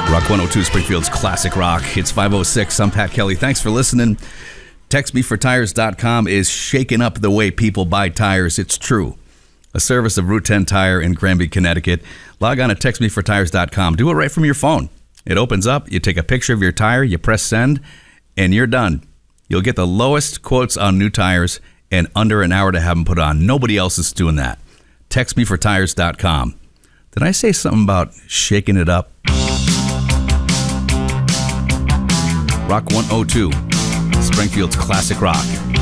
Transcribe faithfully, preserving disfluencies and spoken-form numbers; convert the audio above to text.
Rock one oh two, Springfield's classic rock. It's five oh six. I'm Pat Kelly. Thanks for listening. text me for tires dot com is shaking up the way people buy tires. It's true. A service of Route ten Tire in Granby, Connecticut. Log on to text me for tires dot com. Do it right from your phone. It opens up, you take a picture of your tire, you press send, and you're done. You'll get the lowest quotes on new tires and under an hour to have them put on. Nobody else is doing that. text me for tires dot com. Did I say something about shaking it up? Rock one oh two, Springfield's classic rock.